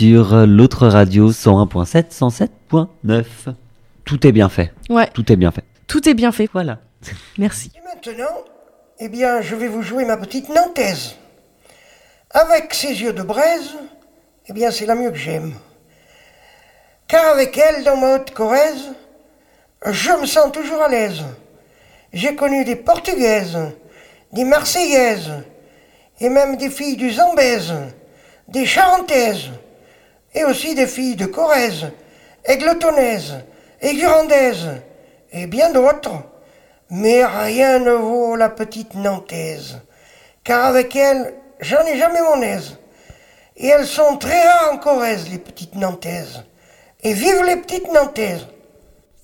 sur l'autre radio 101.7, 107.9. Tout est bien fait. Ouais. Tout est bien fait. Tout est bien fait. Voilà. Merci. Et maintenant, eh bien, je vais vous jouer ma petite nantaise. Avec ses yeux de braise, eh bien, c'est la mieux que j'aime. Car avec elle, dans ma haute Corrèze, je me sens toujours à l'aise. J'ai connu des Portugaises, des Marseillaises, et même des filles du Zambèze, des Charentaises, et aussi des filles de Corrèze, Égletonnaises, Aigurandaises, et bien d'autres. Mais rien ne vaut la petite nantaise, car avec elle, j'en ai jamais mon aise. Et elles sont très rares en Corrèze, les petites nantaises. Et vive les petites nantaises!